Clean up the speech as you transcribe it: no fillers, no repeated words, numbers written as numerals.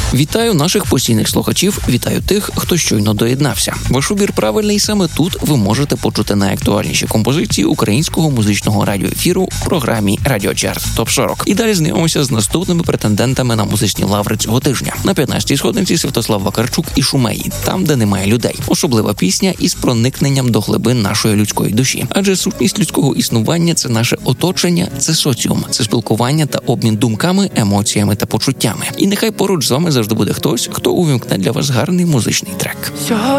Вітаю наших постійних слухачів, вітаю тих, хто щойно доєднався. Ваш убір правильний, саме тут ви можете почути найактуальніші композиції українського музичного радіоефіру в програмі «Радіочарт ТОП-40». І далі знайомимося з наступними претендентами на музичні лаври цього тижня. На 15-й сходинці Святослав Вакарчук і Шумеї, там, де немає людей. Особлива пісня із проникненням до глибин нашої людської душі. Адже сутність людського існування – це наше оточення, це соціум, це спілкування та обмін думками, емоціями та почуттями. І нехай поруч з вами завжди буде хтось, хто увімкне для вас гарний музичний трек.